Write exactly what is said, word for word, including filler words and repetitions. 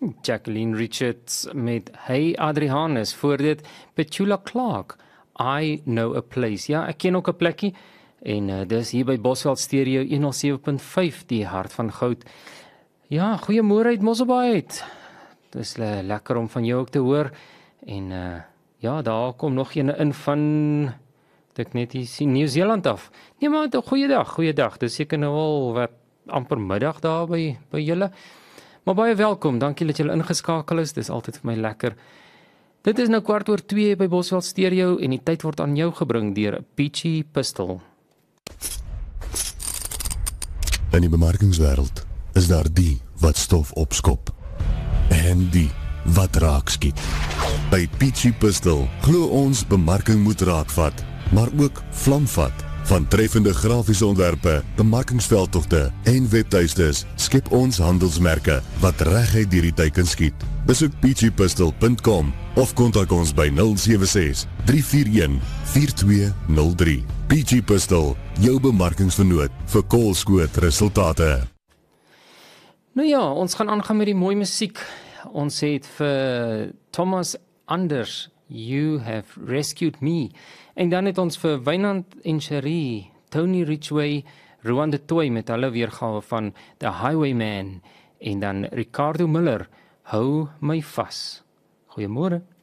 Jacqueline Richards met Hey Adrianus, voor dit Petula Clark, I Know a Place. Ja, ek ken ook 'n plekkie, en uh, dis hier by Bosveld Stereo honderd sewe punt vyf, die hart van goud. Ja, goeiemôre uit Mosselbaai uit. Dis le lekker om van jou ook te hoor, en uh, ja, daar kom nog een in van, ek net hier sien, Nieu-Seeland af. Nee, maar 'n goeie dag, goeie dag, dis seker nou al wat amper middag daar by, by julle. Maar baie welkom, dankie dat julle ingeskakel is, dis altyd vir my lekker. Dit is nou kwart oor twee by Bosveld Stereo, en die tyd word aan jou gebring deur Peachy Pistol. In die bemarkingswêreld is daar die wat stof opskop, en die wat raak skiet. By Peachy Pistol glo ons bemarking moet raakvat, maar ook vlamvat. Van treffende grafiese ontwerpe, bemarkingsveldtogte en webtuistes skep ons handelsmerke wat reguit deur die teiken skiet. Besoek peachy pistol punt com of kontak ons by nul sewe ses, drie vier een, vier twee nul drie. Peachy Pistol, jou bemarkingsvernoot vir koolskoot resultate. Nou ja, ons gaan aangaan met die mooi musiek. Ons het vir Thomas Anders, You Have Rescued Me. En dan het ons vir Wynand en Cherie, Tony Ridgway, Rowan de Toy met hulle weergawe van The Highwayman, en dan Ricardo Miller, Hou My Vas. Goeiemôre.